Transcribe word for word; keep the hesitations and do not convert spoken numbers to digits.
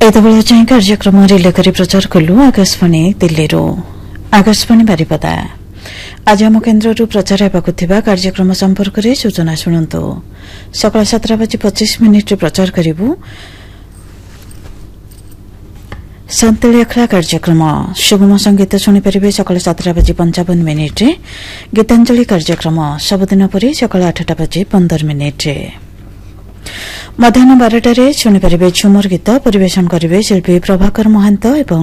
ଏତେବେଳେ ଯାଏଁ କାର୍ଯ୍ୟକ୍ରମ ରିଲେ କରି ପ୍ରଚାର କଲୁ ଆକାଶବାଣୀ ଦିଲ୍ଲୀରୁ। ଆକାଶବାଣୀ ବାରିପଦା। ଆଜି ଆମ କେନ୍ଦ୍ରରୁ ପ୍ରଚାର ହେବାକୁ ଥିବା କାର୍ଯ୍ୟକ୍ରମ ସମ୍ପର୍କରେ ସୂଚନା ଶୁଣନ୍ତୁ। ସକାଳ ସାତଟା ବାଜି ପଚିଶ ମିନିଟ୍ରେ ପ୍ରଚାର କରିବୁ ସନ୍ତେଳି ଆଖଡ଼ା କାର୍ଯ୍ୟକ୍ରମ। ସୁଗମ ସଙ୍ଗୀତ ଶୁଣିପାରିବେ ସକାଳ ସାତଟା ବାଜି ପଞ୍ଚାବନ ମିନିଟ୍ରେ। ଗୀତାଞ୍ଜଳି କାର୍ଯ୍ୟକ୍ରମ ସବୁଦିନ ପରି ସକାଳ ଆଠଟା ବାଜି ପନ୍ଦର ମିନିଟ୍ରେ। ମଧ୍ୟାହ୍ନ ବାରଟାରେ ଶୁଣିପାରିବେ ଝୁମର ଗୀତ ପରିବେଷଣ କରିବେ ଶିଳ୍ପୀ ପ୍ରଭାକର ମହାନ୍ତ ଏବଂ